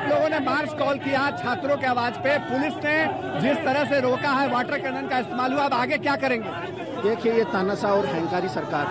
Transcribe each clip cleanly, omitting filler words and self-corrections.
आप लोगों ने मार्च कॉल किया छात्रों के आवाज पे, पुलिस ने जिस तरह से रोका है, वाटर कैनन का इस्तेमाल हुआ, अब आगे क्या करेंगे? देखिए, ये तानाशाह और अहंकारी सरकार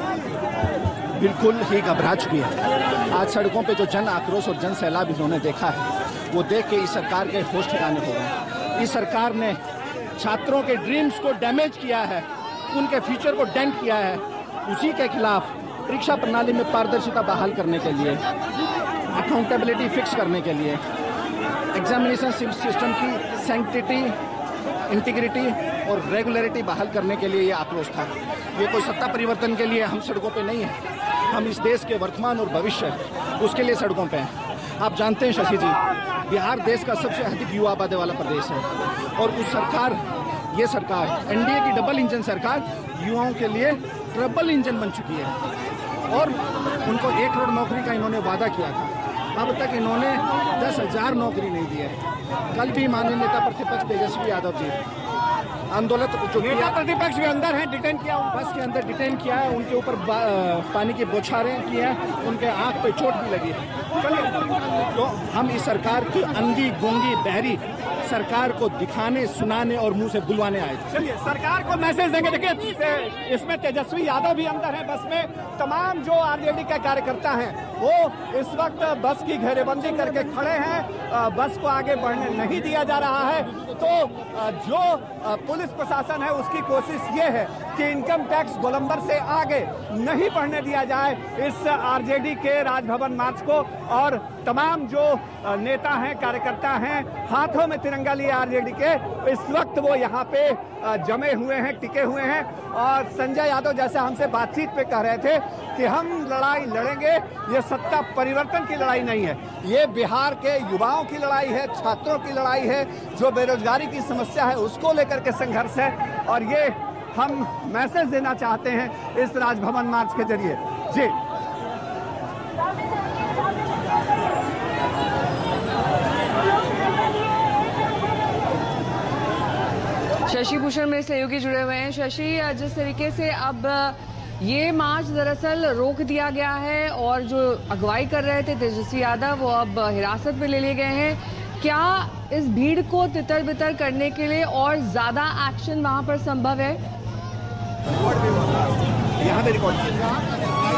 बिल्कुल ही घबरा चुकी है। आज सड़कों पे जो जन आक्रोश और जन सैलाब इन्होंने देखा है, वो देख के इस सरकार के होश ठिकाने हो गए। इस सरकार ने छात्रों के ड्रीम्स को डैमेज किया है, उनके फ्यूचर को डेंट किया है। उसी के खिलाफ परीक्षा प्रणाली में पारदर्शिता बहाल करने के लिए, अकाउंटेबिलिटी फिक्स करने के लिए, एग्जामिनेशन सिस्टम की सैंक्टिटी, इंटीग्रिटी और रेगुलरिटी बहाल करने के लिए ये आक्रोश था। ये कोई सत्ता परिवर्तन के लिए हम सड़कों पे नहीं है, हम इस देश के वर्तमान और भविष्य उसके लिए सड़कों पे हैं। आप जानते हैं शशि जी, बिहार देश का सबसे अधिक युवा आबादी वाला प्रदेश है और उस सरकार, ये सरकार एनडीए की डबल इंजन सरकार युवाओं के लिए ट्रिपल इंजन बन चुकी है और उनको 1 करोड़ नौकरी का इन्होंने वादा किया था। अब तक इन्होंने 10,000 नौकरी नहीं दी है। कल भी माननीय नेता प्रतिपक्ष तेजस्वी यादव जी आंदोलन जो नेता प्रतिपक्ष भी अंदर है, डिटेन किया, बस के अंदर डिटेन किया है, उनके ऊपर पानी की बौछारें की है, उनके आंख पे चोट भी लगी है। तो हम इस सरकार की अंधी गूंगी बहरी सरकार को दिखाने, सुनाने और मुंह से बुलवाने आए थे। चलिए, सरकार को मैसेज देंगे। देखिए, इसमें तेजस्वी यादव भी अंदर है बस में। तमाम जो आरजेडी के कार्यकर्ता हैं वो इस वक्त बस की घेरेबंदी करके खड़े हैं, बस को आगे बढ़ने नहीं दिया जा रहा है। तो जो पुलिस प्रशासन है उसकी कोशिश ये है कि इनकम टैक्स गोलंबर से आगे नहीं बढ़ने दिया जाए इस आरजेडी के राजभवन मार्च को। और तमाम जो नेता हैं, कार्यकर्ता हैं, हाथों में तिरंगा लिए आरजेडी के, इस वक्त वो यहाँ पे जमे हुए हैं, टिके हुए हैं। और संजय यादव जैसे हमसे बातचीत पे कह रहे थे कि हम लड़ाई लड़ेंगे, ये सत्ता परिवर्तन की लड़ाई नहीं है, ये बिहार के युवाओं की लड़ाई है, छात्रों की लड़ाई है, जो बेरोजगारी की समस्या है उसको लेकर के संघर्ष है। और ये हम मैसेज देना चाहते हैं इस राजभवन मार्च के जरिए। जी, शशि भूषण मेरे सहयोगी जुड़े हुए हैं। शशि, जिस तरीके से अब ये मार्च दरअसल रोक दिया गया है और जो अगुवाई कर रहे थे तेजस्वी यादव, वो अब हिरासत में ले लिए गए हैं, क्या इस भीड़ को तितर बितर करने के लिए और ज्यादा एक्शन वहां पर संभव है? यहाँ पे रिकॉर्ड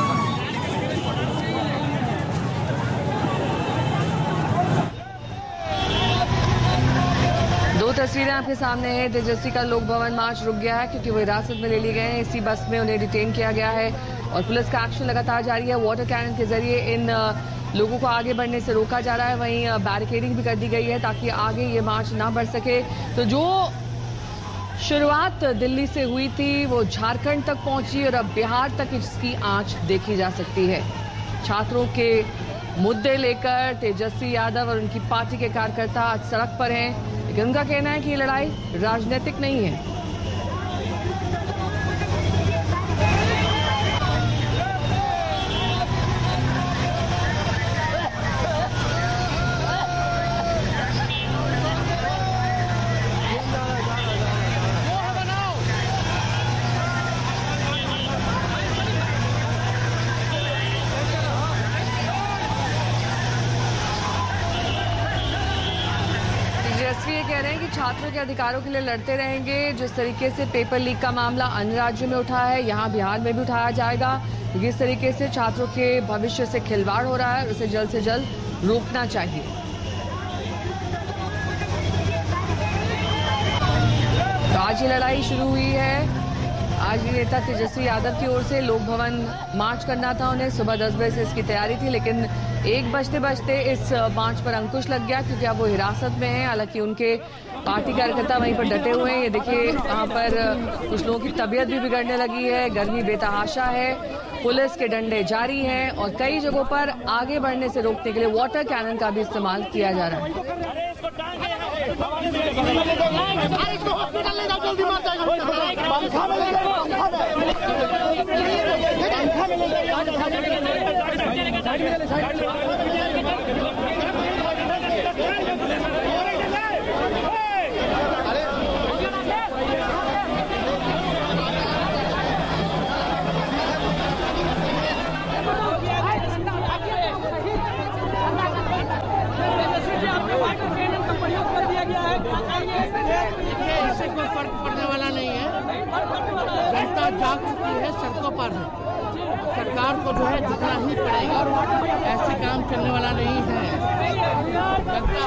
दो तस्वीरें आपके सामने हैं। तेजस्वी का लोक भवन मार्च रुक गया है क्योंकि वो हिरासत में ले लिए गए हैं। इसी बस में उन्हें डिटेन किया गया है और पुलिस का एक्शन लगातार जारी है। वाटर कैनन के जरिए इन लोगों को आगे बढ़ने से रोका जा रहा है। वहीं बैरिकेडिंग भी कर दी गई है ताकि आगे ये मार्च ना बढ़ सके। तो जो शुरुआत दिल्ली से हुई थी वो झारखंड तक पहुंची और अब बिहार तक इसकी आंच देखी जा सकती है। छात्रों के मुद्दे लेकर तेजस्वी यादव और उनकी पार्टी के कार्यकर्ता आज सड़क पर हैं, लेकिन उनका कहना है कि ये लड़ाई राजनीतिक नहीं है। तेजस्वी ये कह रहे हैं कि छात्रों के अधिकारों के लिए लड़ते रहेंगे। जिस तरीके से पेपर लीक का मामला अन्य राज्यों में उठा है, यहाँ बिहार में भी उठाया जाएगा। इस तरीके से छात्रों के भविष्य से खिलवाड़ हो रहा है, उसे जल्द से जल्द रोकना चाहिए। तो आज ये लड़ाई शुरू हुई है। आज नेता तेजस्वी यादव की ओर से लोक भवन मार्च करना था उन्हें, सुबह 10 बजे से इसकी तैयारी थी, लेकिन 1 बजते बजते इस मार्च पर अंकुश लग गया क्योंकि अब वो हिरासत में हैं। हालांकि उनके पार्टी कार्यकर्ता वहीं पर डटे हुए हैं। ये देखिए, वहां पर कुछ लोगों की तबीयत भी बिगड़ने लगी है, गर्मी बेतहाशा है, पुलिस के डंडे जारी हैं और कई जगहों पर आगे बढ़ने से रोकने के लिए वाटर कैनन का भी इस्तेमाल किया जा रहा है। जनता जाग चुकी है, सड़कों पर है। सरकार को जो है झुकना ही पड़ेगा, ऐसे काम चलने वाला नहीं है। जनता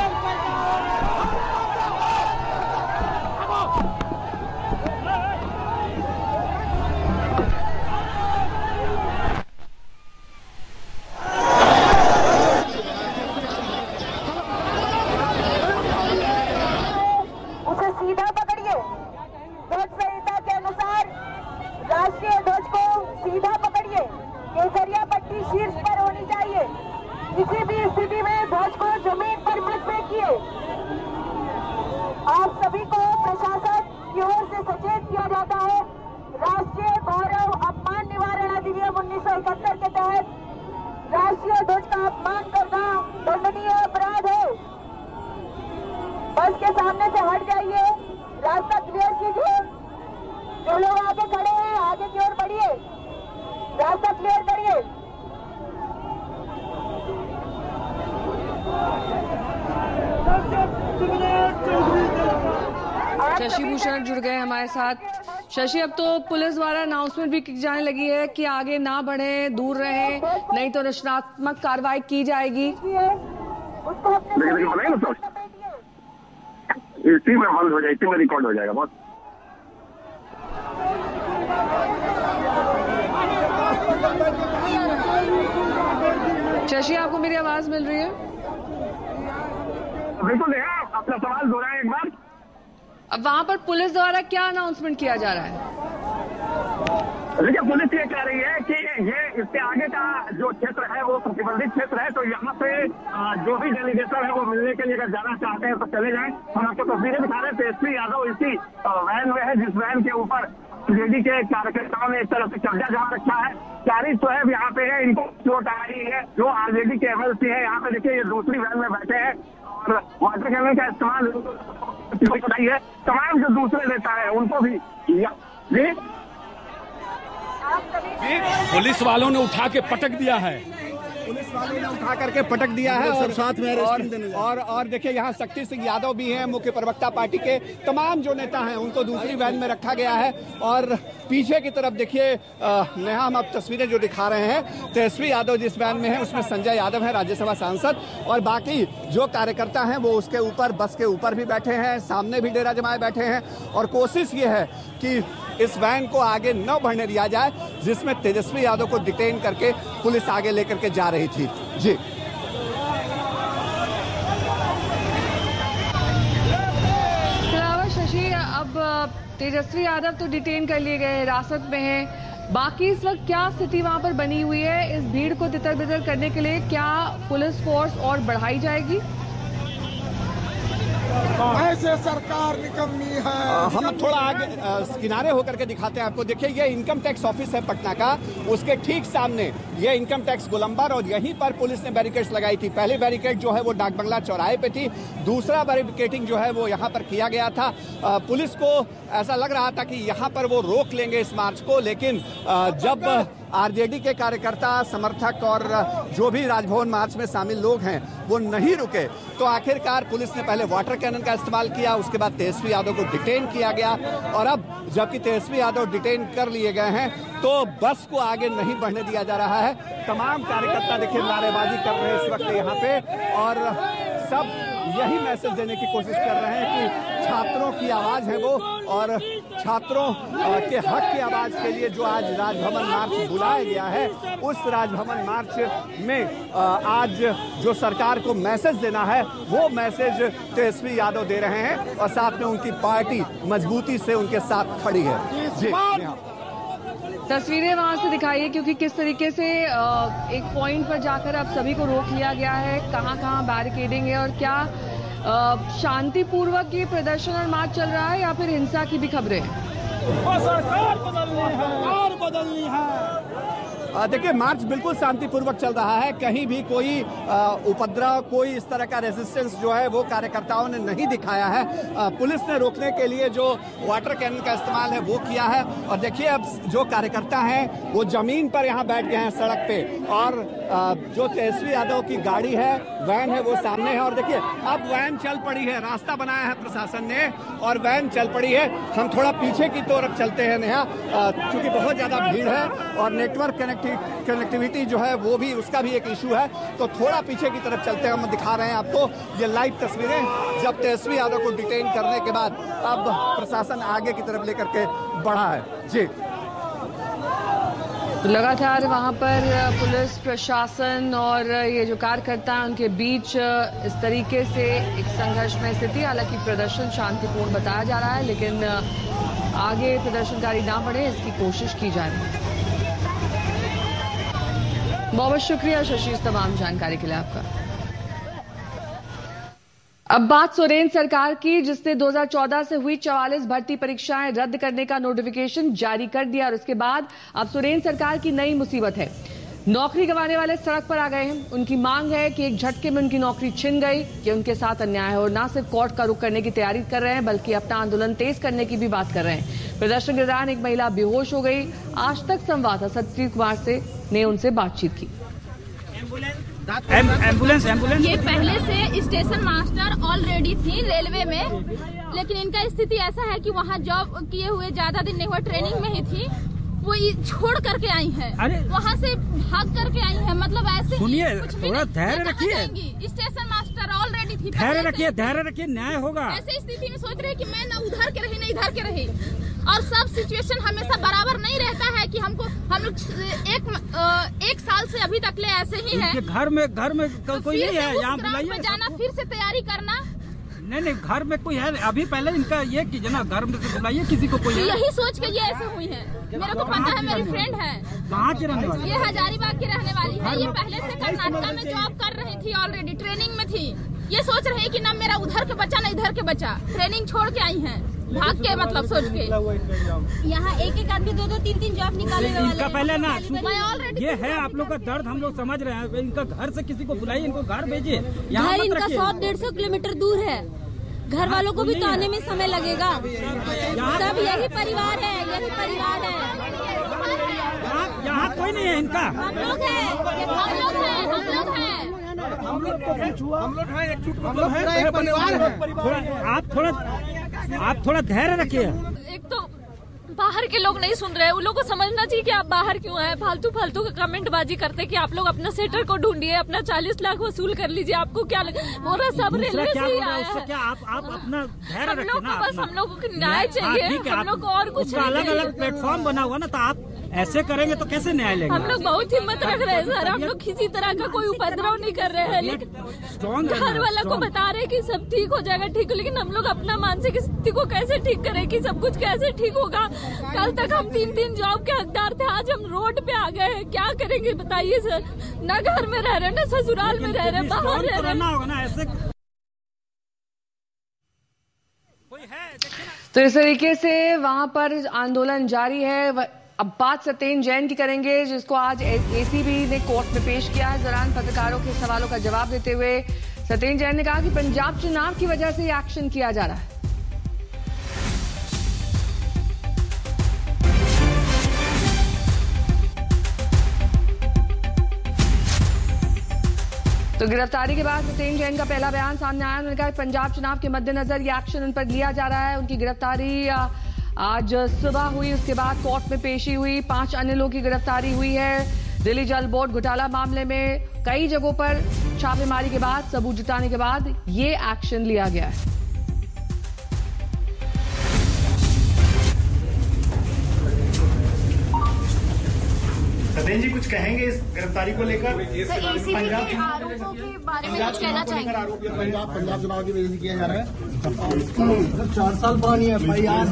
उसे सीधा पकड़िए। ध्वज संहिता के अनुसार राष्ट्रीय ध्वज को सीधा पकड़िए। केसरिया पट्टी शीर्ष पर होनी चाहिए। किसी भी स्थिति में ध्वज को जमीन पर मत फेंकिए। आप सभी को प्रशासन की ओर से सचेत किया जाता है। राष्ट्रीय गौरव अपमान निवारण अधिनियम 1971 के तहत राष्ट्रीय ध्वज का अपमान करना दंडनीय अपराध है। बस के सामने से हट जाइए, रास्ता क्लियर कीजिए। जो लोग आगे खड़े हैं आगे की ओर बढ़िए, रास्ता क्लियर करिए। शशि भूषण जुड़ गए हमारे साथ। शशि, अब तो पुलिस द्वारा अनाउंसमेंट भी की जाने लगी है कि आगे ना बढ़े, दूर रहें, नहीं तो रचनात्मक कार्रवाई की जाएगी। इसी में बंद हो जाए, इसी में रिकॉर्ड हो जाएगा। बहुत शशि, आपको मेरी आवाज मिल रही है? बिल्कुल, अपना सवाल दोहराएं एक बार। अब वहां पर पुलिस द्वारा क्या अनाउंसमेंट किया जा रहा है? देखिए, पुलिस ये कह रही है कि ये इसके आगे का जो क्षेत्र है वो प्रतिबंधित क्षेत्र है, तो यहाँ पे जो भी डेलीगेशन है वो मिलने के लिए अगर जाना चाहते हैं तो चले जाएं। हम आपको तस्वीरें दिखा रहे हैं। तेजस्वी यादव इसी वैन में है जिस वैन के ऊपर जेडी के कार्यकर्ताओं ने एक तरह से कब्जा जमा रखा है। 40 स्वयं यहाँ पे है, इनको चोट आ रही है। जो आरजेडी के एमएलसी है यहाँ पे देखिए, ये दूसरी वैन में बैठे हैं और वाटर कैनन का इस्तेमाल है। तमाम जो दूसरे नेता है उनको भी जी पुलिस वालों ने उठा के पटक दिया है। पुलिस वालों ने उठा करके पटक दिया है और साथ में और देखिए यहाँ शक्ति सिंह यादव भी हैं, मुख्य प्रवक्ता पार्टी के। तमाम जो नेता हैं उनको दूसरी वैन में रखा गया है। और पीछे की तरफ देखिए, नेहा, हम अब तस्वीरें जो दिखा रहे हैं, तेजस्वी यादव जिस वैन में है उसमें संजय यादव है, राज्यसभा सांसद, और बाकी जो कार्यकर्ता हैं वो उसके ऊपर, बस के ऊपर भी बैठे हैं, सामने भी डेरा जमाए बैठे हैं। और कोशिश ये है कि इस वैन को आगे न बढ़ने दिया जाए जिसमें तेजस्वी यादव को डिटेन करके पुलिस आगे लेकर के जा रही थी। जी, इसके अलावा शशि, अब तेजस्वी यादव तो डिटेन कर लिए गए, हिरासत में हैं। बाकी इस वक्त क्या स्थिति वहां पर बनी हुई है? इस भीड़ को तितर बितर करने के लिए क्या पुलिस फोर्स और बढ़ाई जाएगी? ऐसे सरकार निकम्मी है। हम थोड़ा आगे किनारे होकर के दिखाते हैं आपको। देखिए, ये इनकम टैक्स ऑफिस है पटना का, उसके ठीक सामने ये इनकम टैक्स गोलंबर, और यहीं पर पुलिस ने बैरिकेड्स लगाई थी। पहली बैरिकेड जो है वो डाक बंगला चौराहे पे थी, दूसरा बैरिकेडिंग जो है वो यहाँ पर किया गया था। पुलिस को ऐसा लग रहा था कि यहाँ पर वो रोक लेंगे इस मार्च को, लेकिन जब आरजेडी के कार्यकर्ता, समर्थक और जो भी राजभवन मार्च में शामिल लोग हैं वो नहीं रुके, तो आखिरकार पुलिस ने पहले वाटर कैनन का इस्तेमाल किया, उसके बाद तेजस्वी यादव को डिटेन किया गया। और अब जबकि तेजस्वी यादव डिटेन कर लिए गए हैं तो बस को आगे नहीं बढ़ने दिया जा रहा है। तमाम कार्यकर्ता देखिए नारेबाजी कर रहे हैं इस वक्त यहाँ पे, और सब यही मैसेज देने की कोशिश कर रहे हैं कि छात्रों की आवाज है वो, और छात्रों के हक की आवाज के लिए जो आज राजभवन मार्च बुलाया गया है, उस राजभवन मार्च में आज जो सरकार को मैसेज देना है वो मैसेज तेजस्वी यादव दे रहे हैं, और साथ में उनकी पार्टी मजबूती से उनके साथ खड़ी है। जी, तस्वीरें वहां से दिखाइए, क्योंकि किस तरीके से एक पॉइंट पर जाकर अब सभी को रोक लिया गया है, कहां बैरिकेडिंग है, और क्या शांतिपूर्वक ये प्रदर्शन और मार्च चल रहा है या फिर हिंसा की भी खबरें हैं? सरकार बदलनी है। देखिए, मार्च बिल्कुल शांतिपूर्वक चल रहा है। कहीं भी कोई उपद्रव, कोई इस तरह का रेजिस्टेंस जो है वो कार्यकर्ताओं ने नहीं दिखाया है। पुलिस ने रोकने के लिए जो वाटर कैनन का इस्तेमाल है वो किया है। और देखिए, अब जो कार्यकर्ता हैं वो जमीन पर यहाँ बैठ गए हैं सड़क पे, और जो तेजस्वी यादव की गाड़ी है, वैन है, वो सामने है। और देखिए, अब वैन चल पड़ी है, रास्ता बनाया है प्रशासन ने, और वैन चल पड़ी है। हम थोड़ा पीछे की तरफ चलते हैं नेहा, क्योंकि बहुत ज़्यादा भीड़ है और नेटवर्क कनेक्टिविटी जो है वो भी, उसका भी एक इशू है। तो थोड़ा पीछे की तरफ चलते हैं। हम दिखा रहे हैं आपको ये लाइव तस्वीरें जब तेजस्वी यादव को डिटेन करने के बाद अब प्रशासन आगे की तरफ लेकर के बढ़ा है। जी, तो लगातार वहां पर पुलिस प्रशासन और ये जो कार्यकर्ता हैं उनके बीच इस तरीके से एक संघर्षमय स्थिति। हालांकि प्रदर्शन शांतिपूर्ण बताया जा रहा है, लेकिन आगे प्रदर्शनकारी ना बढ़े इसकी कोशिश की जा रही है। बहुत शुक्रिया शशि इस तमाम जानकारी के लिए आपका। अब बात सोरेन सरकार की, जिसने 2014 से हुई 44 भर्ती परीक्षाएं रद्द करने का नोटिफिकेशन जारी कर दिया और उसके बाद अब सोरेन सरकार की नई मुसीबत है। नौकरी गंवाने वाले सड़क पर आ गए हैं। उनकी मांग है कि एक झटके में उनकी नौकरी छिन गई, कि उनके साथ अन्याय है और न सिर्फ कोर्ट का रुख करने की तैयारी कर रहे हैं बल्कि अपना आंदोलन तेज करने की भी बात कर रहे हैं। प्रदर्शन के दौरान एक महिला बेहोश हो गई। आज तक संवाददाता सत्यजीत कुमार ने उनसे बातचीत की। एम्बुलेंस ये पहले से स्टेशन मास्टर ऑलरेडी थी रेलवे में, लेकिन इनका स्थिति ऐसा है कि वहाँ जॉब किए हुए ज्यादा दिन नहीं हुआ, ट्रेनिंग में ही थी, वो छोड़ करके आई है, वहाँ से भाग करके आई है। मतलब ऐसे सुनिए, थोड़ा धैर्य रखिए। स्टेशन मास्टर ऑलरेडी थी, धैर्य रखिए, न्याय होगा। ऐसे स्थिति में सोच रहे कि मैं न उधर के रही न इधर के रही, और सब सिचुएशन हमेशा बराबर नहीं रहता है कि हम लोग एक साल से अभी तक ले ऐसे ही है। घर में कोई नहीं है, यहाँ बुलाइए, जाना फिर से तैयारी करना। नहीं, घर में कोई है अभी, पहले इनका ये कीजिए ना, घर में से बुलाइए किसी को। कोई है यही सोच के ये ऐसे हुई है। मेरे को पता है, मेरी फ्रेंड है। कहाँ की रहने वाली? ये हजारीबाग की रहने वाली है। ये पहले से कर्नाटका में जॉब कर रही थी, ऑलरेडी ट्रेनिंग में थी। ये सोच रहे हैं कि ना मेरा उधर के बच्चा ना इधर के बच्चा, ट्रेनिंग छोड़ के आई है भाग के, मतलब सोच के। यहाँ एक आदमी 2-2, 3-3 जॉब निकाले वाले। इनका पहले ना ये है, आप लोग का दर्द हम लोग समझ रहे हैं। इनका घर से किसी को बुलाइए, इनको घर भेजिए। घर इनका 100-150 किलोमीटर दूर है। घर वालों को भी तो आने में समय लगेगा। सब यही परिवार है, यही परिवार है। यहाँ कोई नहीं है इनका। हम लोग हैं, हम लोग हैं, हम लोग हैं। आप थोड़ा धैर्य रखिए। एक तो बाहर के लोग नहीं सुन रहे, उन लोगों को समझना चाहिए कि आप बाहर क्यों आए। फालतू का कमेंट बाजी करते कि आप लोग अपना सेटर को ढूंढिए, अपना 40 लाख वसूल कर लीजिए। आपको क्या बोला, सब रेलवे से ही आया है। आप अपना धैर्य रखिए ना। बस हम लोग को न्याय चाहिए, हम लोग को और कुछ अलग अलग प्लेटफॉर्म बना हुआ ना, तो आप ऐसे करेंगे तो कैसे न्याय लेंगे? हम लोग बहुत हिम्मत रख रहे हैं सर, हम लोग किसी तरह का कोई उपद्रव नहीं कर रहे हैं, लेकिन घर वाला को बता रहे कि सब ठीक हो जाएगा, ठीक हो, लेकिन हम लोग अपना मानसिक स्थिति को कैसे ठीक करें कि सब कुछ कैसे ठीक होगा। कल तक हम 3-3 जॉब के हकदार थे, आज हम रोड पे आ गए हैं, क्या करेंगे बताइए सर। न घर में रह रहे, न ससुराल में रह रहे, बाहर रह रहे। तो इस तरीके से वहां पर आंदोलन जारी है। अब बात सत्येंद्र जैन की करेंगे, जिसको आज एसीबी ने कोर्ट में पेश किया है। इस दौरान पत्रकारों के सवालों का जवाब देते हुए सत्येंद्र जैन ने कहा कि पंजाब चुनाव की वजह से ये एक्शन किया जा रहा है। तो गिरफ्तारी के बाद सत्येंद्र जैन का पहला बयान सामने आया। उन्होंने कहा पंजाब चुनाव के मद्देनजर ये एक्शन उन पर लिया जा रहा है। उनकी गिरफ्तारी आज सुबह हुई, उसके बाद कोर्ट में पेशी हुई। 5 अन्य लोगों की गिरफ्तारी हुई है। दिल्ली जल बोर्ड घोटाला मामले में कई जगहों पर छापेमारी के बाद, सबूत जुटाने के बाद ये एक्शन लिया गया है। सत्येंद्र जी कुछ कहेंगे इस गिरफ्तारी को लेकर? पंजाब आरोपों के बारे में कुछ कहना चाहेंगे? पंजाब चुनाव की वजह से किया जा रहा है। 4 साल पुरानी FIR।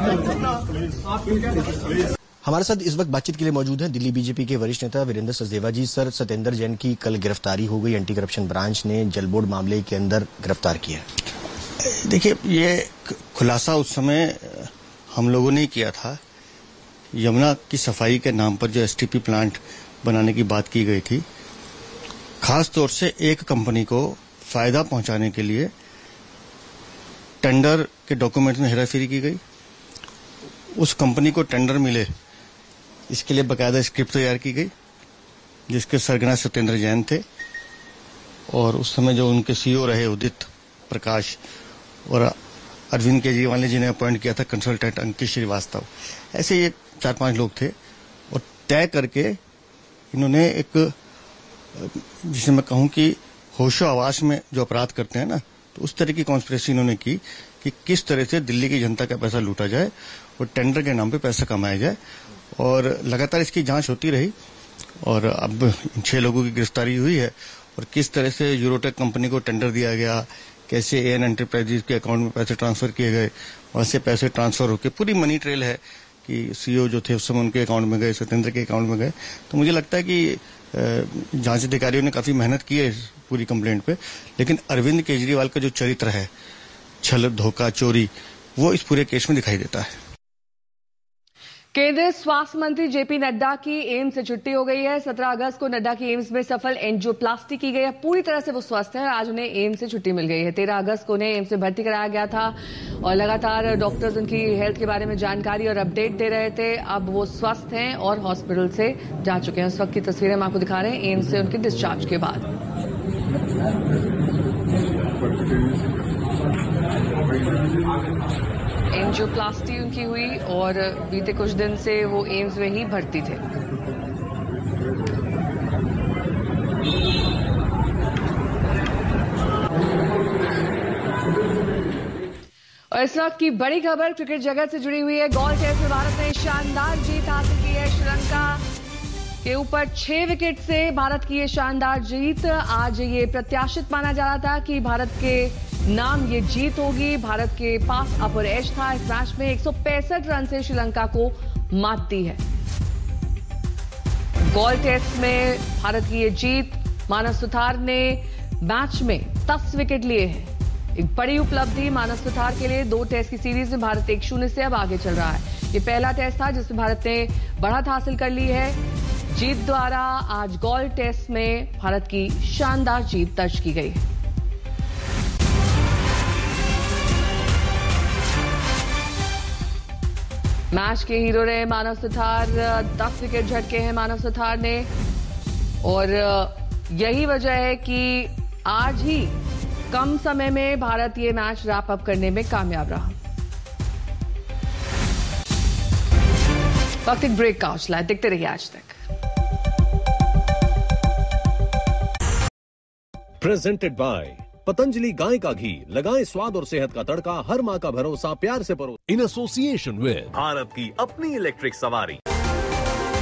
हमारे साथ इस वक्त बातचीत के लिए मौजूद हैं दिल्ली बीजेपी के वरिष्ठ नेता वीरेंद्र सचदेवा जी। सर, सत्येंद्र जैन की कल गिरफ्तारी हो गई, एंटी करप्शन ब्रांच ने जल बोर्ड मामले के अंदर गिरफ्तार किया। देखिए, ये खुलासा उस समय हम लोगों ने किया था। यमुना की सफाई के नाम पर जो एसटीपी प्लांट बनाने की बात की गई थी, खास तौर से एक कंपनी को फायदा पहुंचाने के लिए टेंडर के डॉक्यूमेंट में हेराफेरी की गई। उस कंपनी को टेंडर मिले, इसके लिए बकायदा स्क्रिप्ट तैयार की गई, जिसके सरगना सत्येंद्र जैन थे, और उस समय जो उनके सीईओ रहे उदित प्रकाश, और अरविंद केजरीवाल ने जिन्हें अपॉइंट किया था कंसल्टेंट अंकित श्रीवास्तव, ऐसे ये 4-5 लोग थे और तय करके इन्होंने एक, जिसे मैं कहूं कि होशो हवास में जो अपराध करते हैं ना, तो उस तरह की कॉन्स्पिरेसी इन्होंने की कि किस तरह से दिल्ली की जनता का पैसा लूटा जाए और टेंडर के नाम पे पैसा कमाया जाए। और लगातार इसकी जांच होती रही और अब 6 लोगों की गिरफ्तारी हुई है। और किस तरह से यूरोटेक कंपनी को टेंडर दिया गया, कैसे एएन एंटरप्राइजेज के अकाउंट में पैसे ट्रांसफर किए गए, वहां से पैसे ट्रांसफर होकर पूरी मनी ट्रेल है कि सीईओ जो थे उस समय उनके अकाउंट में गए, सत्येंद्र के अकाउंट में गए। तो मुझे लगता है कि जांच अधिकारियों ने काफी मेहनत की है इस पूरी कंप्लेंट पे, लेकिन अरविंद केजरीवाल का जो चरित्र है, छल, धोखा, चोरी, वो इस पूरे केस में दिखाई देता है। केंद्रीय स्वास्थ्य मंत्री जेपी नड्डा की एम्स से छुट्टी हो गई है। 17 अगस्त को नड्डा की एम्स में सफल एंजियोप्लास्टी की गई है। पूरी तरह से वो स्वस्थ है। आज उन्हें एम्स से छुट्टी मिल गई है। 13 अगस्त को उन्हें एम्स में भर्ती कराया गया था और लगातार डॉक्टर्स उनकी हेल्थ के बारे में जानकारी और अपडेट दे रहे थे। अब वो स्वस्थ हैं और हॉस्पिटल से जा चुके हैं। उस वक्त की तस्वीरें हम आपको दिखा रहे हैं एम्स से उनके डिस्चार्ज के बाद। एंजियोप्लास्टी उनकी हुई और बीते कुछ दिन से वो एम्स में ही भर्ती थे। और इस वक्त की बड़ी खबर क्रिकेट जगत से जुड़ी हुई है। गोल्ड टेस्ट में भारत ने शानदार जीत हासिल की है। श्रीलंका के ऊपर 6 विकेट से भारत की ये शानदार जीत। आज ये प्रत्याशित माना जा रहा था कि भारत के नाम ये जीत होगी। भारत के पास अपर एज था। इस मैच में 165 रन से श्रीलंका को मात दी है। गोल्ड टेस्ट में भारत की ये जीत, मानव सुथार ने मैच में 10 विकेट लिए हैं। एक बड़ी उपलब्धि मानव सुथार के लिए। 2 टेस्ट की सीरीज में भारत 1-0 से अब आगे चल रहा है। ये पहला टेस्ट था जिसमें भारत ने बढ़त हासिल कर ली है। जीत द्वारा आज गोल्ड टेस्ट में भारत की शानदार जीत दर्ज की गई है। मैच के हीरो रहे मानव सुथार। 10 विकेट झटके हैं मानव सुथार ने और यही वजह है कि आज ही कम समय में भारत ये मैच रैप अप करने में कामयाब रहा। वक्त एक ब्रेक का हौसला है। देखते रहिए आज तक। प्रेजेंटेड बाय पतंजलि गाय का घी। लगाएं स्वाद और सेहत का तड़का। हर माँ का भरोसा प्यार से परो। इन एसोसिएशन विद भारत की अपनी इलेक्ट्रिक सवारी।